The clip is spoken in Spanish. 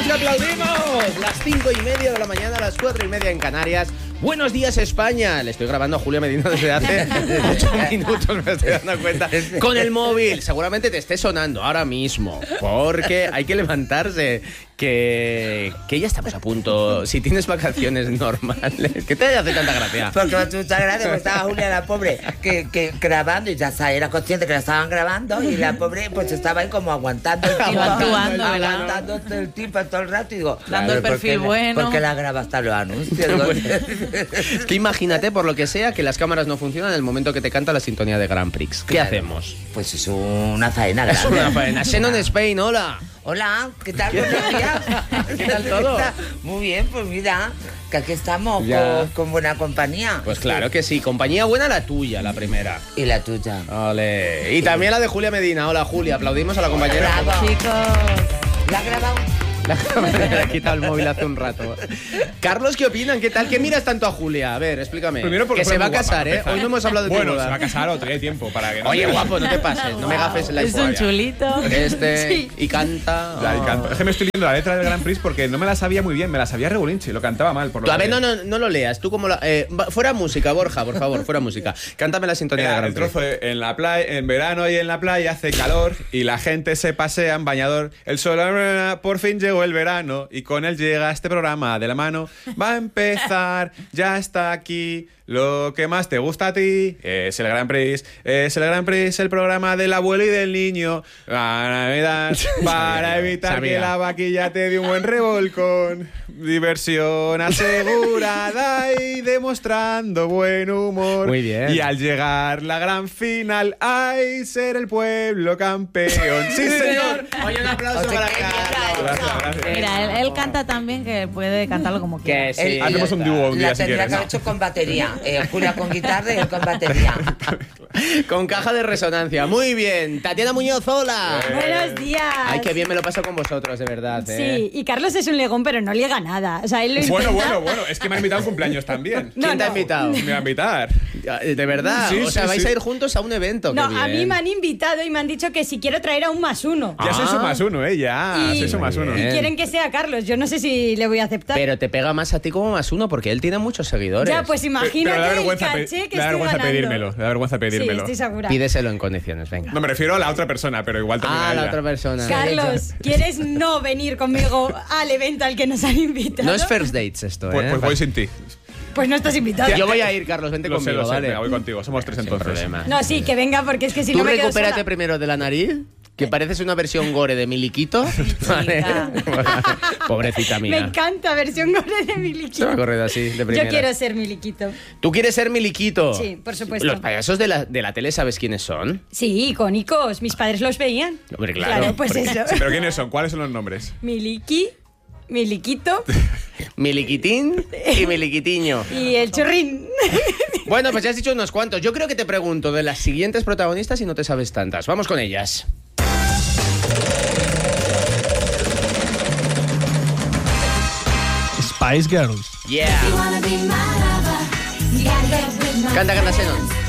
que aplaudimos. Las 5:30 de la mañana, las 4:30 en Canarias. Buenos días, España. Le estoy grabando a Julia Medina desde hace 8 minutos, me estoy dando cuenta. Con el móvil. Seguramente te esté sonando ahora mismo, porque hay que levantarse. Que ya estamos a punto. Si tienes vacaciones normales, ¿qué te hace tanta gracia? Porque me hace mucha gracia, porque estaba Julia, la pobre, que grabando, y ya era consciente que la estaban grabando, y la pobre pues estaba ahí como aguantando el tiempo, aguantando el tiempo todo el rato, y digo, dando el perfil bueno. ¿Por qué la graba hasta los anuncios? Es que imagínate, por lo que sea, que las cámaras no funcionan en el momento que te canta la sintonía de Grand Prix. ¿Qué hacemos? Pues es una faena grande. Es una faena. Xenon Spain, hola. Hola, ¿qué tal? Buenos días. ¿Qué tal todo? Muy bien, pues mira, que aquí estamos con buena compañía. Pues claro que sí, compañía buena la tuya, la primera. Y la tuya. Ole. Y también la de Julia Medina. Hola, Julia, aplaudimos a la compañera. Bravo. Chicos. ¿La has grabado? Le ha quitado el móvil hace un rato. Carlos, ¿qué opinan? ¿Qué tal? ¿Qué miras tanto a Julia? A ver, explícame. Primero porque que se va a guapa, casar, ¿eh? Hoy no hemos hablado de tu Bueno, boda. se va a casar o hay tiempo para que no. Oye, guapo, no te pases, no me gafes la Es historia. un chulito. Sí. Y canta. Ya, y canto. Es que me estoy leyendo la letra del Grand Prix porque no me la sabía muy bien, me la sabía regulinchi, lo cantaba mal. Por lo Tú, a ver, que- no lo leas. Tú como fuera música, Borja, por favor, fuera música. Cántame la sintonía de Era Grand el Prix. trozo de, en la playa, en verano y en la playa hace calor y la gente se pasea en bañador. El sol, por fin llegó el verano y con él llega este programa de la mano. Va a empezar, ya está aquí. Lo que más te gusta a ti es el Grand Prix. Es el Grand Prix, el programa del abuelo y del niño. La Navidad, para evitar que la vaquilla te dé un buen revolcón. Diversión asegurada y demostrando buen humor. Muy bien. Y al llegar la gran final, ¡ay, ser el pueblo campeón! ¡Sí, señor! Oye, un aplauso O sea, para que Carlos. Gracias, gracias. Mira, él canta tan bien que puede cantarlo como quiera. Que sí. Hacemos un dúo un día La si tendría quieres. que haber hecho con batería. Julia con guitarra y él con batería. Con caja de resonancia. Muy bien. Tatiana Muñoz, hola. Buenos días. Ay, qué bien me lo paso con vosotros, de verdad. Sí, y Carlos es un legón, pero no liega nada. O sea, él lo Bueno, intenta. bueno, es que me han invitado a un cumpleaños también. ¿Quién te ha invitado? Me va a invitar. ¿De verdad? Sí, o sea, sí, vais sí. a ir juntos a un evento. No, qué a mí bien. me han invitado y me han dicho que si quiero traer a un +1. Ya soy su más uno, ya. Y- Soy su más uno. Muy Y bien. quieren que sea Carlos. Yo no sé si le voy a aceptar. Pero te pega más a ti como +1 porque él tiene muchos seguidores. Ya, pues imagínate Pero da el vergüenza, caché que da estoy vergüenza ganando. pedírmelo. Da vergüenza Sí, pedírmelo. estoy segura. Pídeselo en condiciones, venga. No, me refiero a la otra persona, pero igual también a Ah, la ella. otra persona. Carlos, ¿quieres no venir conmigo al evento al que nos han invitado? No es first dates esto, Pues, ¿eh? pues voy sin ti. Pues no estás invitado. Yo voy a ir, Carlos, vente Lo sé, conmigo, lo sé. ¿vale? Venga, voy contigo. Somos tres Sin entonces. problema. No, sí, que venga, porque es que si Tú no me quedo recupérate sola. primero de la nariz, que pareces una versión gore de Miliquito. ¿Vale? Pobrecita Me mía. encanta, versión gore de Se Miliquito. me ha corrido así, de primera. Yo quiero ser Miliquito. ¿Tú quieres ser Miliquito? Sí, por supuesto. Los payasos de la tele, ¿sabes quiénes son? Sí, icónicos. Mis padres los veían. Hombre, claro. pues porque- eso. ¿Pero quiénes son? ¿Cuáles son los nombres? Miliquito Miliquitín y Miliquitiño. y el churrín. Bueno, pues ya has dicho unos cuantos. Yo creo que te pregunto de las siguientes protagonistas y no te sabes tantas. Vamos con ellas. Spice Girls. Yeah. Canta, Xenon.